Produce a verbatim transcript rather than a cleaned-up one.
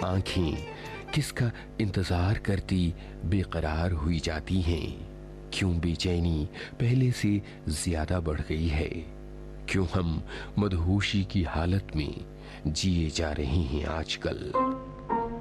आंखें किसका इंतजार करती बेकरार हुई जाती हैं? क्यों बेचैनी पहले से ज्यादा बढ़ गई है? क्यों हम मदहोशी की हालत में जिए जा रहे हैं आजकल?